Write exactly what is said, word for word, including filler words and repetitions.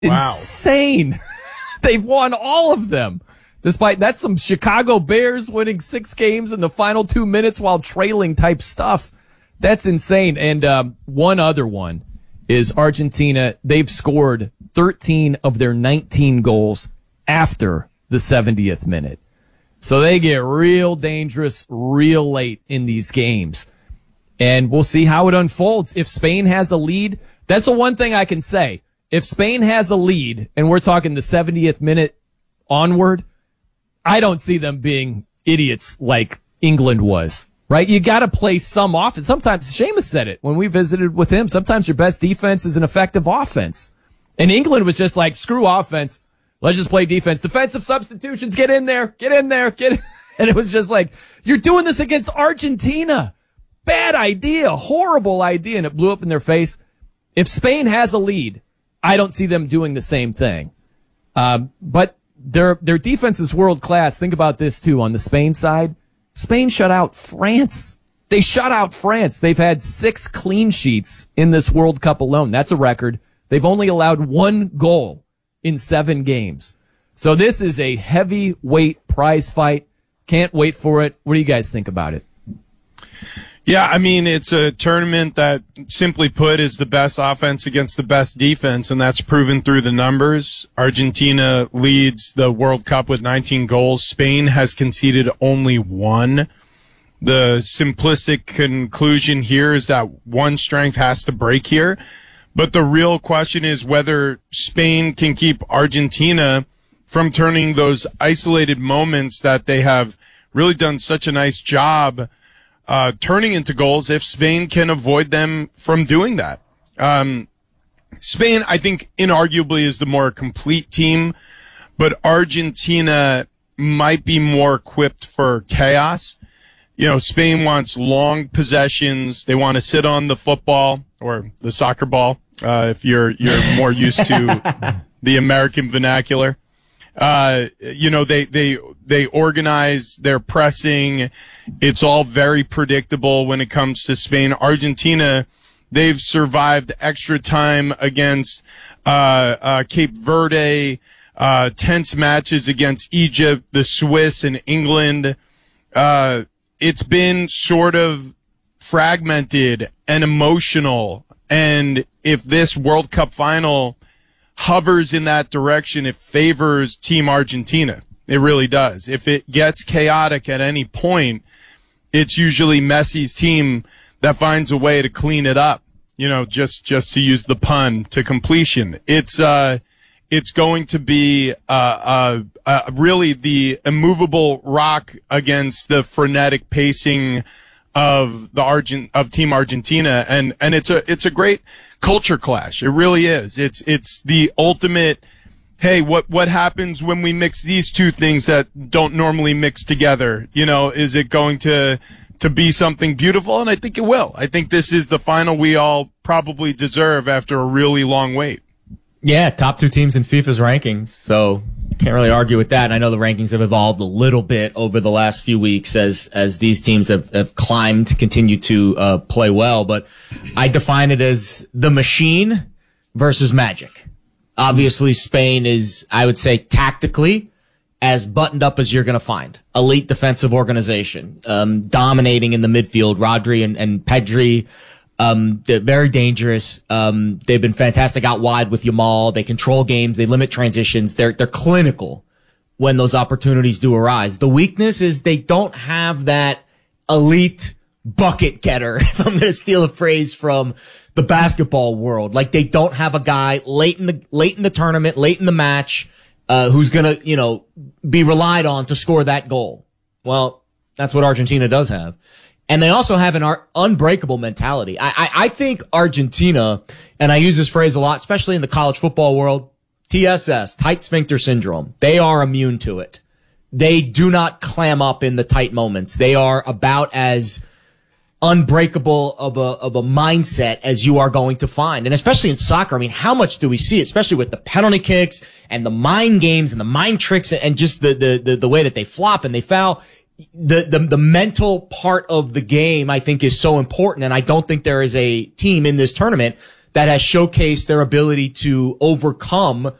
Wow. Insane. They've won all of them. Despite that's some Chicago Bears winning six games in the final two minutes while trailing type stuff. That's insane. And um, one other one is Argentina. They've scored thirteen of their nineteen goals after the seventieth minute. So they get real dangerous real late in these games. And we'll see how it unfolds. If Spain has a lead, that's the one thing I can say. If Spain has a lead, and we're talking the seventieth minute onward, I don't see them being idiots like England was, right? You got to play some offense. Sometimes, Seamus said it when we visited with him, sometimes your best defense is an effective offense. And England was just like, screw offense. Let's just play defense. Defensive substitutions, get in there, get in there, get in. And it was just like, you're doing this against Argentina. Bad idea, horrible idea, and it blew up in their face. If Spain has a lead, I don't see them doing the same thing. Um, but their their defense is world class. Think about this too. On the Spain side, Spain shut out France. They shut out France. They've had six clean sheets in this World Cup alone. That's a record. They've only allowed one goal in seven games. So this is a heavyweight prize fight. Can't wait for it. What do you guys think about it? Yeah, I mean, it's a tournament that, simply put, is the best offense against the best defense, and that's proven through the numbers. Argentina leads the World Cup with nineteen goals. Spain has conceded only one. The simplistic conclusion here is that one strength has to break here, but the real question is whether Spain can keep Argentina from turning those isolated moments that they have really done such a nice job Uh, turning into goals, if Spain can avoid them from doing that. Um, Spain, I think, inarguably is the more complete team, but Argentina might be more equipped for chaos. You know, Spain wants long possessions. They want to sit on the football or the soccer ball, uh, if you're, you're more used to the American vernacular. Uh, you know, they, they, they organize their pressing. It's all very predictable when it comes to Spain. Argentina, they've survived extra time against, uh, uh, Cape Verde, uh, tense matches against Egypt, the Swiss and England. Uh, it's been sort of fragmented and emotional. And if this World Cup final hovers in that direction, it favors Team Argentina. It really does. If it gets chaotic at any point, it's usually Messi's team that finds a way to clean it up. You know, just, just to use the pun, to completion. It's, uh, it's going to be, uh, uh, uh, really the immovable rock against the frenetic pacing of the Argent, of Team Argentina. And, and it's a, it's a great culture clash. It really is. It's, it's the ultimate, hey, what, what happens when we mix these two things that don't normally mix together? You know, is it going to, to be something beautiful? And I think it will. I think this is the final we all probably deserve after a really long wait. Yeah, top two teams in FIFA's rankings. So can't really argue with that. And I know the rankings have evolved a little bit over the last few weeks as, as these teams have, have climbed, continue to, uh, play well. But I define it as the machine versus magic. Obviously, Spain is, I would say, tactically as buttoned up as you're going to find. Elite defensive organization, um, dominating in the midfield. Rodri and, and Pedri, um, they're very dangerous. Um, they've been fantastic out wide with Yamal. They control games. They limit transitions. They're, they're clinical when those opportunities do arise. The weakness is they don't have that elite bucket getter, if I'm going to steal a phrase from the basketball world. Like, they don't have a guy late in the, late in the tournament, late in the match, uh, who's going to, you know, be relied on to score that goal. Well, that's what Argentina does have. And they also have an ar- unbreakable mentality. I, I, I think Argentina, and I use this phrase a lot, especially in the college football world, T S S, tight sphincter syndrome. They are immune to it. They do not clam up in the tight moments. They are about as unbreakable of a, of a mindset as you are going to find. And especially in soccer, I mean, how much do we see, especially with the penalty kicks and the mind games and the mind tricks and just the, the, the, the way that they flop and they foul. The, the, the mental part of the game, I think, is so important. And I don't think there is a team in this tournament that has showcased their ability to overcome